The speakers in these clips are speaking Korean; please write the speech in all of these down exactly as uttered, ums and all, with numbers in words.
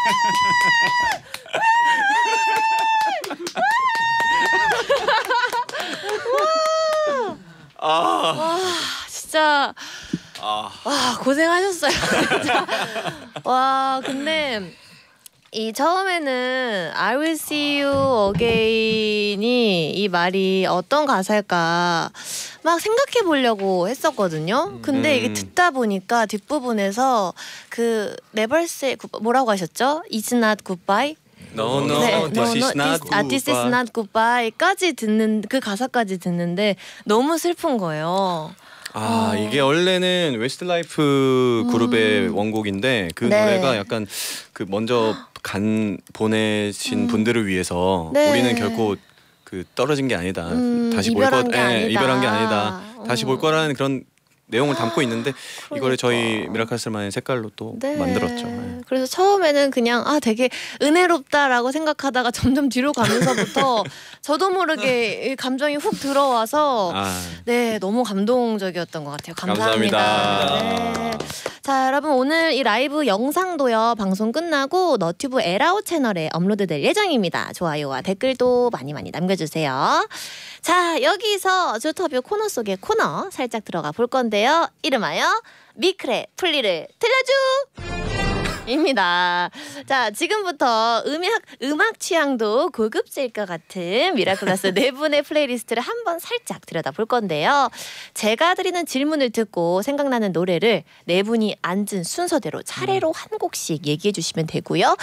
아. 와, 진짜. 아. 와, 고생하셨어요. 진짜. 와, 근데 이 처음에는 I will see you again이 이 말이 어떤 가사일까 막 생각해 보려고 했었거든요. 근데 음. 이게 듣다 보니까 뒷부분에서 그 never say 뭐라고 하셨죠? It's not goodbye. No, no, 네, no, this is not this, 아, this is not goodbye까지 듣는 그 가사까지 듣는데 너무 슬픈 거예요. 아, 어. 이게 원래는 웨스트라이프 그룹의 음. 원곡인데 그 네. 노래가 약간 그 먼저 간 보내신 음. 분들을 위해서 네. 우리는 결코 그 떨어진 게 아니다. 음, 다시 볼 이별한 거, 게 예, 아니다. 이별한 게 아니다. 다시 볼 음. 거라는 그런 내용을 담고 있는데 이거를 저희 그러니까. 미라클스만의 색깔로 또 네. 만들었죠. 네. 그래서 처음에는 그냥 아 되게 은혜롭다라고 생각하다가 점점 뒤로 가면서부터 저도 모르게 이 감정이 훅 들어와서 아, 네 너무 감동적이었던 것 같아요. 감사합니다. 감사합니다. 네. 자 여러분 오늘 이 라이브 영상도요 방송 끝나고 너튜브 에라오 채널에 업로드될 예정입니다. 좋아요와 댓글도 많이 많이 남겨주세요. 자 여기서 주터뷰 코너 속의 코너 살짝 들어가 볼 건데요. 이름하여 미크레 플리를 들려줘! 입니다. 자 지금부터 음악 음악 취향도 고급질 것 같은 미라클라스 네 분의 플레이리스트를 한번 살짝 들여다 볼 건데요. 제가 드리는 질문을 듣고 생각나는 노래를 네 분이 앉은 순서대로 차례로 한 곡씩 얘기해 주시면 되고요.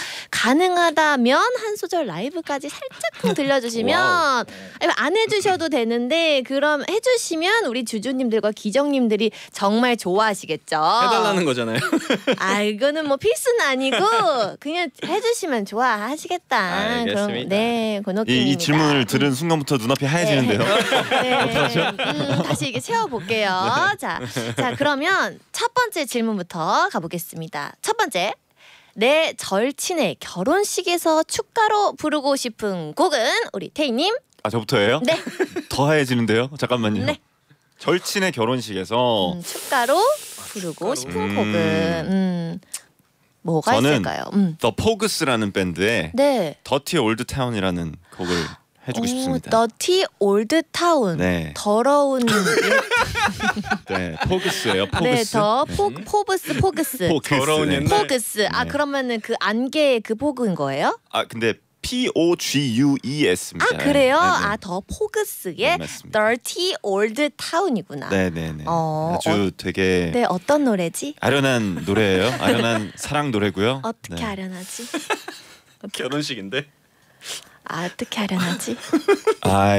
가능하다면 한 소절 라이브까지 살짝쿵 들려주시면 아니, 안 해주셔도 되는데 그럼 해주시면 우리 주주님들과 기정님들이 정말 좋아하시겠죠. 해달라는 거잖아요. 아 이거는 뭐 필수는 아니고 그냥 해주시면 좋아하시겠다. 알겠습니다. 그럼 네 이, 권옥기입니다. 이 질문을 들은 순간부터 눈앞이 하얘지는데요. 네. 음, 다시 이게 채워볼게요. 네. 자, 자 그러면 첫 번째 질문부터 가보겠습니다. 첫 번째. 내 절친의 결혼식에서 축가로 부르고 싶은 곡은 우리 태희님. 아 저부터예요? 네. 더 하얘지는데요. 잠깐만요. 네. 절친의 결혼식에서 음, 축가로 부르고 싶은 음. 곡은 음, 뭐가 저는 있을까요? 음. The Pogues라는 밴드의 네. Dirty Old Town이라는 곡을 해주고 싶습니다. 더티 올드 타운. 네. 더러운. 네, 포그스예요. 포그스. 네, 더 포, 포브스 포그스. 포그스. 더러운 네. 옛날- 포그스. 아 네. 그러면은 그 안개 그 포그인 거예요? 아 근데 P O G U E S입니다. 아 그래요? 네네. 아 더 포그스의 네, 맞습니다. Dirty Old Town이구나. 네네네. 어, 아주 되게 네 어떤 노래지? 아련한 노래예요. 아련한 사랑 노래고요. 어떻게 네. 아련하지? 결혼식인데. 아 어떻게 아련하지? 아